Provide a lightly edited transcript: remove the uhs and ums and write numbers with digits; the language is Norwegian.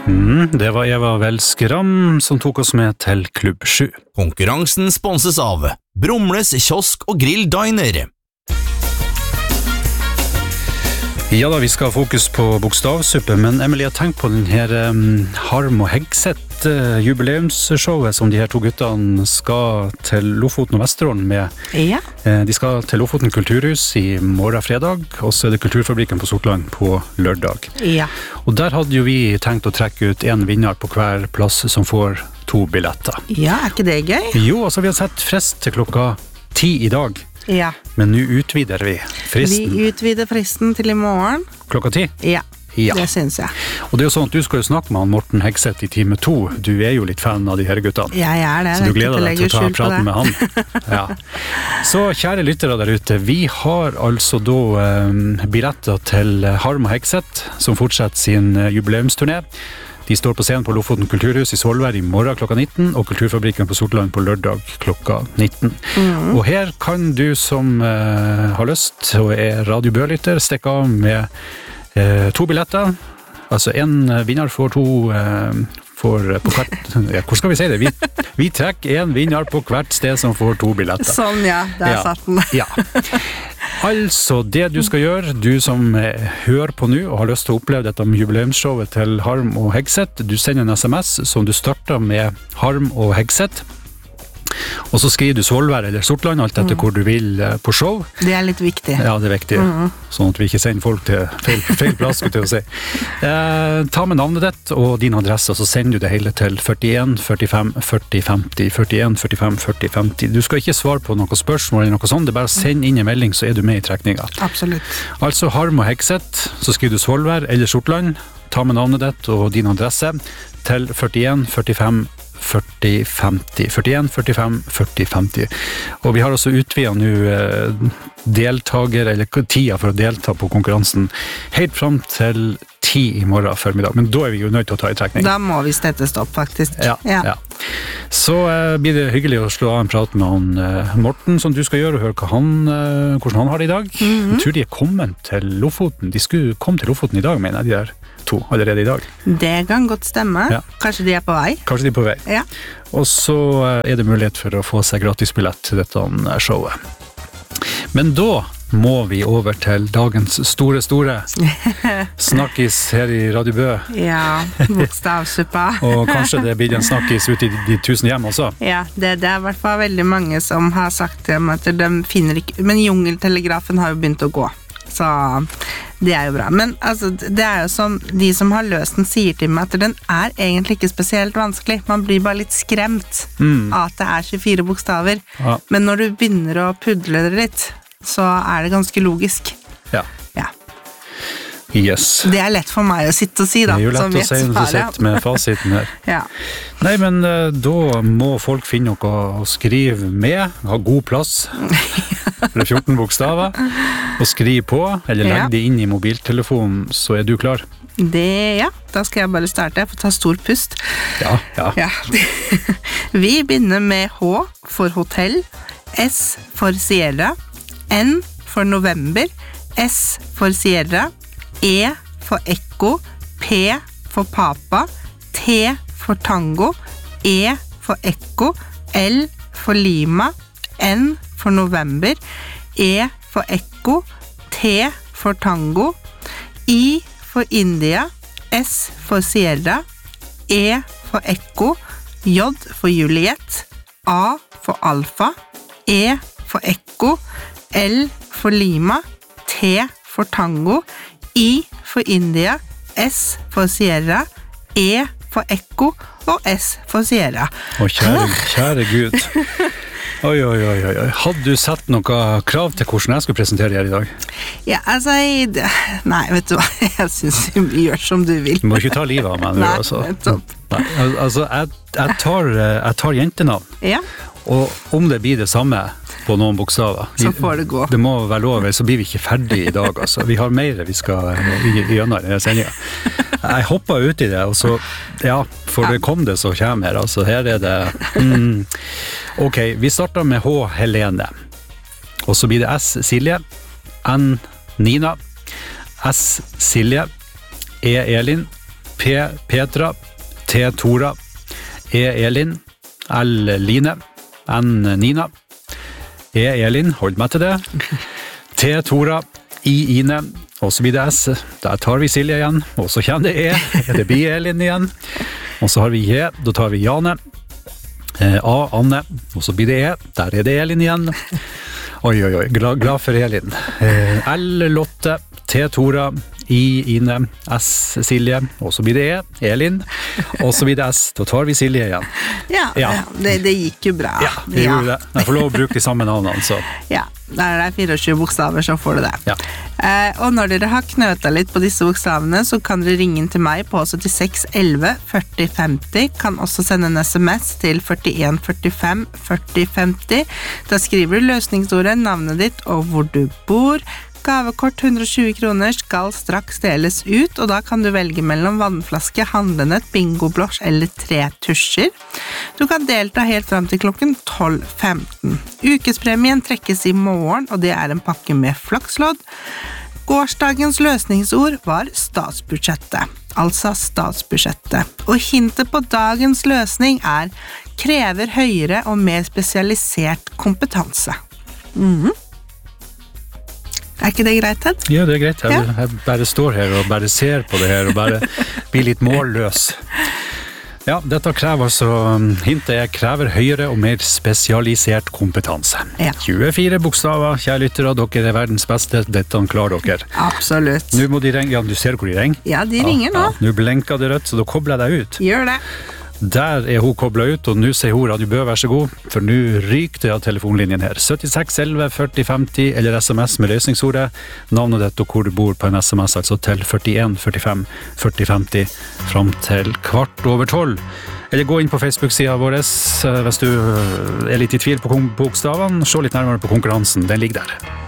Det var Eva Velskram som tok oss med til Klubb 7. Konkurransen sponses av Brumles kiosk og grill diner. Ja da, vi skal ha fokus på bokstavsuppe, men Emilie, jeg tenkt på den her Harm og Hegseth jubileumsshowet som de her to guttene skal til Lofoten og Vesterålen med. Ja. De skal til Lofoten kulturhus i morgen fredag, og så det Kulturfabrikken på Sortland på lørdag. Ja. Og der hadde jo vi tenkt å trekke ut en vinner på hver plass som får 2 billetter. Ja, ikke det gøy? Jo, altså vi har sett frist til klokka 10 i dag. Ja. Men nå utvider vi fristen. Vi utvider fristen til i morgen. Klokka 10? Ja, Ja. det synes jeg. Og det er jo sånn at du skal jo snakke med han Morten Hegseth i time 2. Du er jo litt fan av de her guttene. Jeg er det. Så du gleder deg til å ta praten med han. han. Ja. Så kjære lyttere der ute, vi har altså da billetter til Harm og Hegseth, som fortsetter sin jubileumsturné. De står på scenen på Lofoten kulturhus i Svolvær i morgen klokka 19, og Kulturfabrikken på Sortland på lørdag klokka 19. Og her kan du som har lyst og er Radio Bø-lytter stikke av med 2 billetter. Altså en vinner får 2 på hvert, ja, hvor skal vi si det? Vi trekker en vinner på hvert sted som får 2 billetter. Sånn, ja. Der satt den. Ja. Altså, det du skal gjøre, du som hører på nå og har lyst til å oppleve dette jubileumsshowet til Harm og Hegseth, du sender en SMS som du starter med Harm og Hegseth, og så skriver du Svolvær eller Sortland, alt etter hvor du vil på show. Det er litt viktig. Ja, det er viktig, sånn at vi ikke sender folk til feil plass, skulle jeg si. Ta med navnet ditt og din adresse, og så sender du det hele til 41 45 40 50, 41 45 40 50. Du skal ikke svare på noen spørsmål eller noe sånt, det er bare å sende inn en melding, så er du med i trekninga. Absolutt. Altså Harm og Hegseth, så skriver du Svolvær eller Sortland, ta med navnet ditt og din adresse til 41 45 40 50, 41 45 40 50. Og vi har også utvidet nå deltager, eller tida for å delta på konkurransen, helt frem til 10 i morgen formiddag. Men da er vi jo nødt til å ta i trekning. Da må vi stette stopp, faktisk. Ja. Så blir det hyggelig å slå av en prat med han Morten, som du skal gjøre, og høre hvordan han har det i dag. Jeg tror de er kommet til Lofoten. De skulle komme til Lofoten i dag, mener jeg, de der 2 allerede i dag. Det kan godt stemme. Ja. Kanskje de er på vei? Kanskje de er på vei. Ja. Og så er det mulighet for å få seg gratisbillett til dette showet. Men da må vi over til dagens store snakkis her i Radio Bø. Ja, bokstavsuppa. Og kanskje det blir en snakkis ut i de 1000 hjem også. Ja, det er i hvert fall veldig mange som har sagt til dem at de finner ikke... Men jungeltelegrafen har jo begynt å gå. Så det er jo bra. Men altså, det er jo som de som har løst den sier til meg, at den er egentlig ikke spesielt vanskelig. Man blir bare litt skremt av at det er 24 bokstaver. Ja. Men når du begynner å pudle det litt, så er det ganske logisk. Ja. Ja. Yes. Det er lett for meg å sitte og si da. Det er jo lett å si når du sitter med fasiten her. Ja. Nei, men da må folk finne noe å skrive med, ha god plass. Det er 14 bokstaver. Og skrive på, eller legge det inn i mobiltelefonen, så er du klar. Ja, da skal jeg bare starte. Jeg får ta stor pust. Ja. Vi begynner med H for hotell, S for Sierra, N for november, S for Sierra, E for ekko, P for papa, T for tango, E for ekko, L for lima, N for november, E for ekko, T for tango, I for India, S for Sierra, E for ekko, J for Juliet, A for alfa, E for ekko, L for lima, T for tango, I for India, S for Sierra, E for ekko og S for Sierra. Å, kjære Gud. Oi. Hadde du sett noe krav til hvordan jeg skulle presentere her i dag? Ja, altså, nei, vet du hva, jeg synes du gjør som du vil. Du må ikke ta livet av meg. Nei, altså. nettopp. Nei, altså, jeg tar jentenavn. Ja. Og om det blir det samme på noen bokstaver, så får det gå. Det må være lov, så blir vi ikke ferdig i dag. Altså. Vi har mer vi skal gjennom denne sendingen. Jeg hoppet ut i det, og så, for det kom det så kommer her. Altså, her er det... Ok, vi starter med H, Helene. Og så blir det S, Silje. N, Nina. S, Silje. E, Elin. P. Petra, T. Tora, E. Elin, L. Line, N. Nina, E. Elin, hold meg til det, T. Tora, I. Ine, og så blir det S, der tar vi Silje igjen, og så kommer det E, det blir Elin igjen, og så har vi J, da tar vi Jane, A. Anne, og så blir det E, der er det Elin igjen, oi, glad for Elin, L. Lotte, T. Tora, I. Ine, S. Silje, og så blir det E, Elin, og så blir det S, da tar vi Silje igjen. Ja. Det gikk jo bra. Ja, det gjorde det. Jeg får lov å bruke de samme navnene, så. Ja, der er det 24 bokstaver, så får du det. Ja. Og når dere har knøtet litt på disse bokstavene, så kan dere ringe inn til meg på 76 11 40 50, kan også sende en SMS til 41 45 40 50. Da skriver du løsningsordet, navnet ditt og hvor du bor. Gavekort 120 kroner skal straks deles ut, og da kan du velge mellom vannflaske, handlenett, bingoblås eller 3 tusjer. Du kan delta helt frem til klokken 12:15. Ukespremien trekkes i morgen, og det er en pakke med flakslodd. Gårsdagens løsningsord var statsbudsjettet, altså statsbudsjettet. Og hintet på dagens løsning er krever høyere og mer spesialisert kompetanse. Er ikke det greit, Ted? Ja, det er greit. Jeg bare står her og bare ser på det her og bare blir litt målløs. Ja, dette krever altså, hintet er krever høyere og mer spesialisert kompetanse. Ja. 24 bokstaver, kjære lyttere, dere er verdens beste, dette klarer dere. Absolutt. Nå må de ringe, ja, du ser hvor de ringer? Ja, de ringer nå. Nå blenker det rødt, så da kobler jeg deg ut. Gjør det. Der er hun koblet ut, og nå sier hun Radio Bø, vær så god, for nå ryker det av telefonlinjen her. 76 11 40 50, eller SMS med løsningsordet, navnet ditt og hvor du bor på en SMS, altså til 41 45 40 50, frem til 12:15. Eller gå inn på Facebook-siden vår, hvis du er litt i tvil på bokstavene, se litt nærmere på konkurransen, den ligger der.